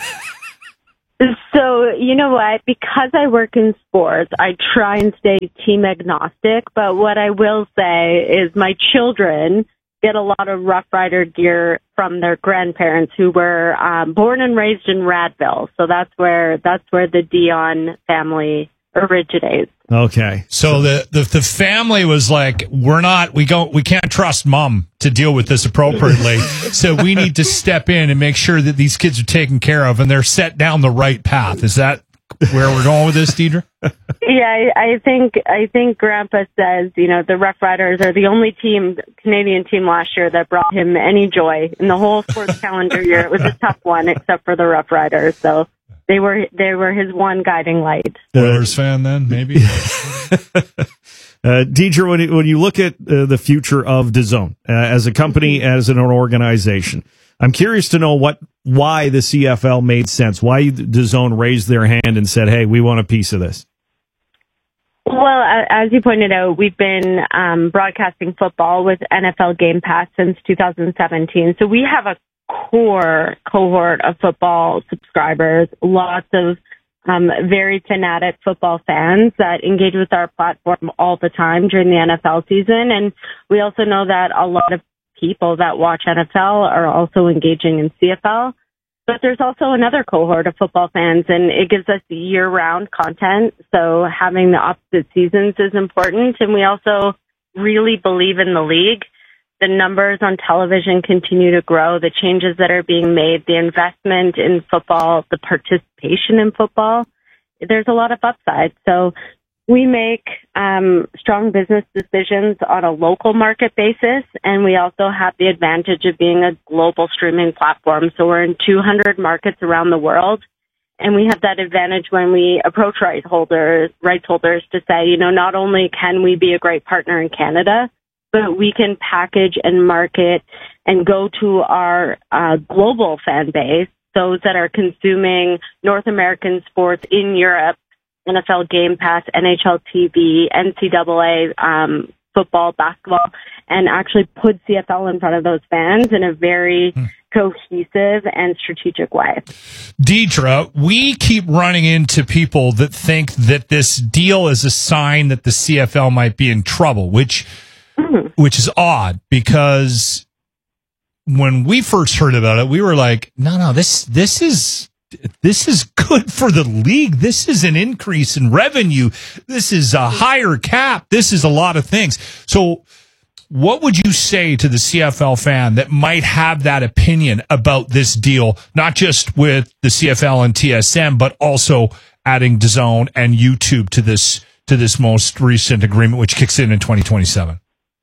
I: So, you know what? Because I work in sports, I try and stay team agnostic, but what I will say is my children get a lot of Rough Rider gear from their grandparents who were born and raised in Radville. So that's where the Dion family originates.
C: Okay.
A: So the family was like, we can't trust mom to deal with this appropriately. So we need to step in and make sure that these kids are taken care of and they're set down the right path. Is that where we're going with this, Deidre?
I: Yeah, I think Grandpa says, the Rough Riders are the only Canadian team last year that brought him any joy in the whole sports calendar year. It was a tough one, except for the Rough Riders. So they were his one guiding light.
A: Oilers fan, then maybe.
C: Deidre, when you look at the future of DAZN as a company, as an organization, I'm curious to know why the CFL made sense, why DAZN raised their hand and said, hey, we want a piece of this.
I: Well, as you pointed out, we've been broadcasting football with NFL Game Pass since 2017. So we have a core cohort of football subscribers, lots of very fanatic football fans that engage with our platform all the time during the NFL season. And we also know that a lot of people that watch NFL are also engaging in CFL. But there's also another cohort of football fans, and it gives us year-round content. So having the opposite seasons is important. And we also really believe in the league. The numbers on television continue to grow, the changes that are being made, the investment in football, the participation in football. There's a lot of upside. So we make strong business decisions on a local market basis, and we also have the advantage of being a global streaming platform. So we're in 200 markets around the world, and we have that advantage when we approach rights holders to say, not only can we be a great partner in Canada, but we can package and market and go to our global fan base, those that are consuming North American sports in Europe, NFL Game Pass, NHL TV, NCAA football, basketball, and actually put CFL in front of those fans in a very cohesive and strategic way.
A: Deidre, we keep running into people that think that this deal is a sign that the CFL might be in trouble, which is odd, because when we first heard about it, we were like, no, this is good for the league. This is an increase in revenue. This is a higher cap. This is a lot of things. So what would you say to the CFL fan that might have that opinion about this deal, not just with the CFL and TSN, but also adding DAZN and YouTube to this most recent agreement, which kicks in 2027?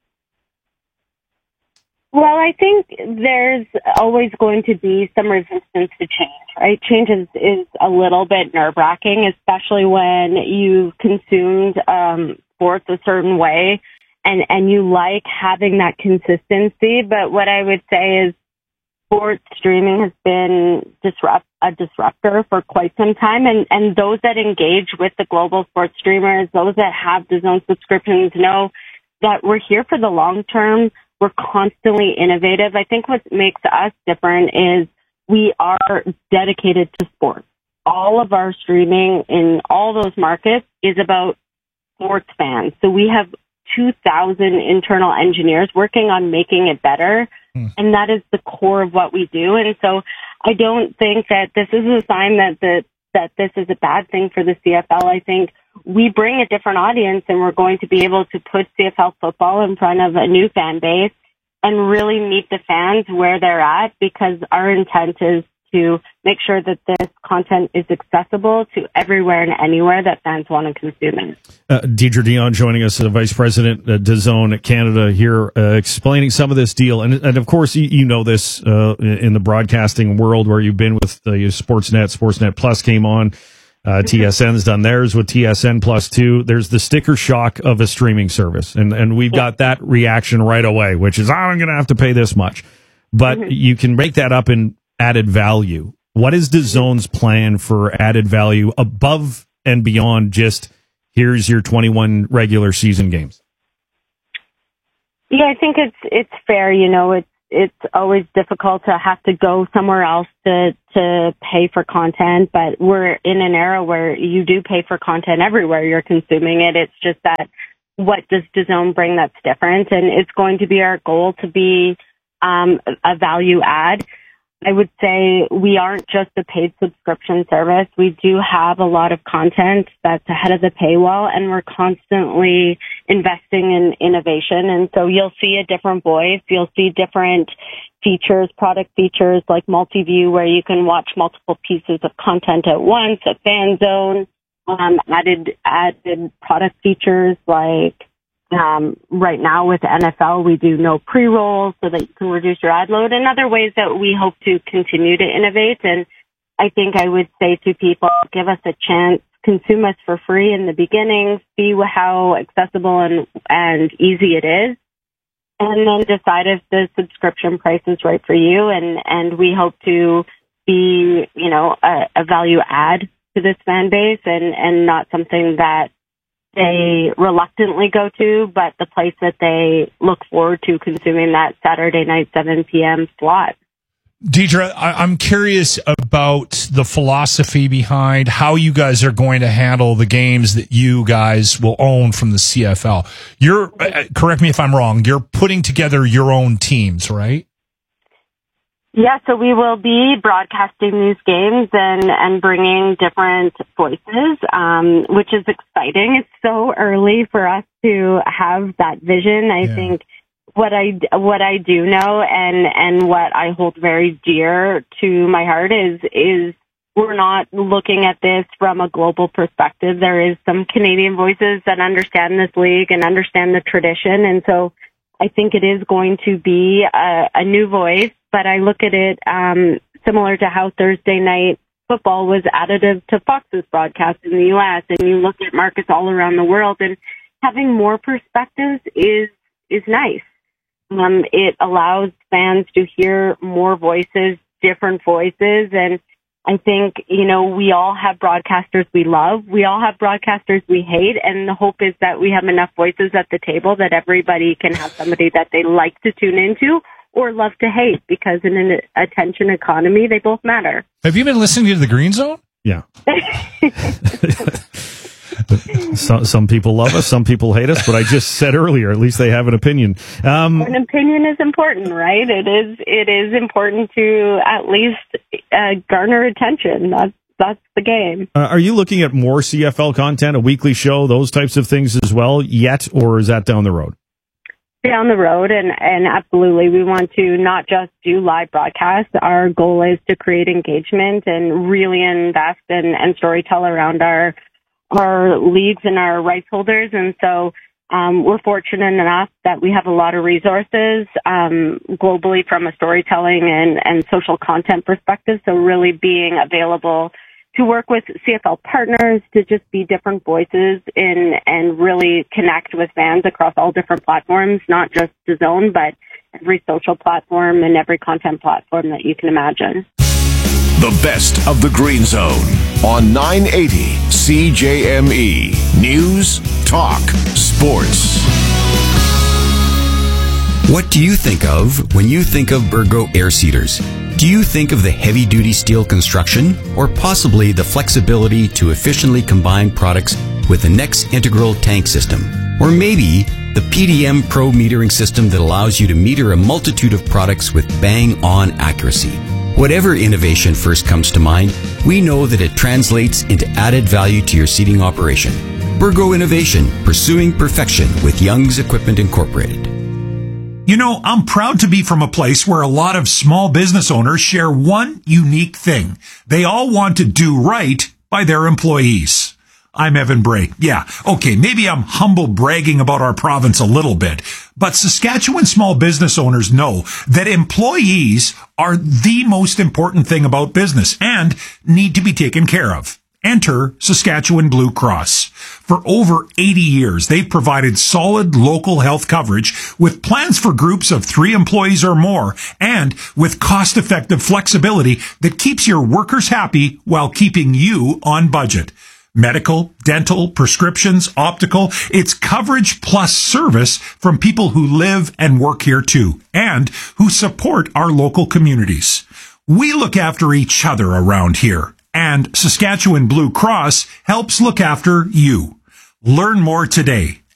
I: Well, I think there's always going to be some resistance to change, right? Change is a little bit nerve-wracking, especially when you've consumed sports a certain way and you like having that consistency. But what I would say is sports streaming has been a disruptor for quite some time. And those that engage with the global sports streamers, those that have DAZN subscriptions, know that we're here for the long term. We're constantly innovative. I think what makes us different is we are dedicated to sports. All of our streaming in all those markets is about sports fans. So we have 2,000 internal engineers working on making it better. And that is the core of what we do. And so I don't think that this is a sign that this is a bad thing for the CFL. I think we bring a different audience, and we're going to be able to put CFL football in front of a new fan base and really meet the fans where they're at, because our intent is to make sure that this content is accessible to everywhere and anywhere that fans want to consume it.
C: Deidre Dion joining us, Vice President at DAZN Canada here, explaining some of this deal. And of course, you know this in the broadcasting world where you've been with Sportsnet. Sportsnet Plus came on. TSN's done theirs with TSN Plus 2. There's the sticker shock of a streaming service. And we've got that reaction right away, which is, I'm going to have to pay this much. But you can make that up in added value. What is DAZN's plan for added value above and beyond just here's your 21 regular season games?
I: Yeah, I think it's fair. You know, it's always difficult to have to go somewhere else to pay for content, but we're in an era where you do pay for content everywhere you're consuming it. It's just that what does DAZN bring that's different? And it's going to be our goal to be a value add. I would say we aren't just a paid subscription service. We do have a lot of content that's ahead of the paywall, and we're constantly investing in innovation. And so you'll see a different voice. You'll see different features, product features like multi-view, where you can watch multiple pieces of content at once, a fan zone, added product features like right now with the NFL, we do no pre-roll so that you can reduce your ad load, and other ways that we hope to continue to innovate. And I think I would say to people, give us a chance, consume us for free in the beginning, see how accessible and easy it is, and then decide if the subscription price is right for you. And we hope to be, you know, a value add to this fan base and not something that they reluctantly go to, but the place that they look forward to consuming that Saturday night, 7 p.m. slot.
A: Deidre, I'm curious about the philosophy behind how you guys are going to handle the games that you guys will own from the CFL. You're, correct me if I'm wrong, you're putting together your own teams, right?
I: Yeah, so we will be broadcasting these games and bringing different voices, which is exciting. It's so early for us to have that vision. I think what I do know and what I hold very dear to my heart is we're not looking at this from a global perspective. There is some Canadian voices that understand this league and understand the tradition, and so I think it is going to be a new voice. But I look at it similar to how Thursday night football was additive to Fox's broadcast in the U.S. And you look at markets all around the world, and having more perspectives is nice. It allows fans to hear more voices, different voices. And I think, you know, we all have broadcasters we love. We all have broadcasters we hate. And the hope is that we have enough voices at the table that everybody can have somebody that they like to tune into or love to hate, because in an attention economy, they both matter.
A: Have you been listening to The Green Zone?
C: Yeah. Some people love us, some people hate us, but I just said earlier, at least they have an opinion.
I: An opinion is important, right? It is important to at least garner attention. That's the game.
C: Are you looking at more CFL content, a weekly show, those types of things as well yet, or is that down the road?
I: Down the road, and absolutely, we want to not just do live broadcasts. Our goal is to create engagement and really invest and storytell around our leagues and our rights holders. And so we're fortunate enough that we have a lot of resources globally from a storytelling and social content perspective. So really being available to work with CFL partners, to just be different voices and really connect with fans across all different platforms, not just DAZN, but every social platform and every content platform that you can imagine.
D: The best of the Green Zone on 980 CJME. News, talk, sports.
L: What do you think of when you think of Burgo air seaters? Do you think of the heavy-duty steel construction, or possibly the flexibility to efficiently combine products with the Next Integral Tank System. Or maybe the PDM Pro metering system that allows you to meter a multitude of products with bang-on accuracy. Whatever innovation first comes to mind, we know that it translates into added value to your seeding operation. Burgo Innovation, pursuing perfection with Young's Equipment Incorporated.
N: You know, I'm proud to be from a place where a lot of small business owners share one unique thing. They all want to do right by their employees. I'm Evan Bray. Yeah, okay, maybe I'm humble bragging about our province a little bit, but Saskatchewan small business owners know that employees are the most important thing about business and need to be taken care of. Enter Saskatchewan Blue Cross. For over 80 years, they've provided solid local health coverage with plans for groups of 3 employees or more and with cost-effective flexibility that keeps your workers happy while keeping you on budget. Medical, dental, prescriptions, optical, it's coverage plus service from people who live and work here too and who support our local communities. We look after each other around here. And Saskatchewan Blue Cross helps look after you. Learn more today